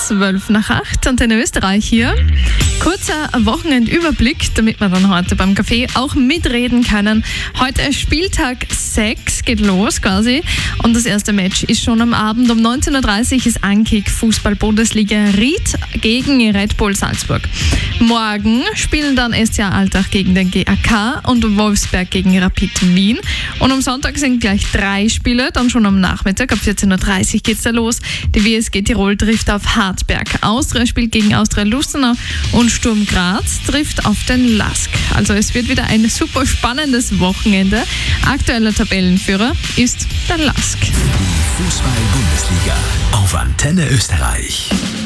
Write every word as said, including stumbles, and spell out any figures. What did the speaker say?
zwölf nach acht, Antenne Österreich hier. Kurzer Wochenendüberblick, damit wir dann heute beim Café auch mitreden können. Heute ist Spieltag sechs, geht los quasi. Und das erste Match ist schon am Abend. Um neunzehn Uhr dreißig ist Ankick Fußball-Bundesliga Ried gegen Red Bull Salzburg. Morgen spielen dann S C A Altach gegen den G A K und Wolfsberg gegen Rapid Wien. Und am Sonntag sind gleich drei Spiele, dann schon am Nachmittag. Ab vierzehn Uhr dreißig geht's da los. Die W S G Tirol trifft auf Hartberg. Austria spielt gegen Austria Lustenau und Sturm Graz trifft auf den Lask. Also es wird wieder ein super spannendes Wochenende. Aktueller Tabellenführer ist der Lask. Fußball-Bundesliga auf Antenne Österreich.